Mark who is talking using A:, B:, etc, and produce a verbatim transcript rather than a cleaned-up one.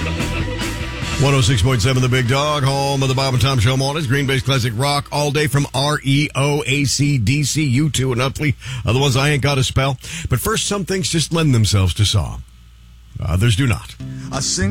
A: one oh six point seven The Big Dog, home of the Bob and Tom Show mornings. Green Bay's classic rock all day from R E O A C D C, U two and Utley are the ones I ain't got to spell. But first, some things just lend themselves to song. Others do not.
B: A single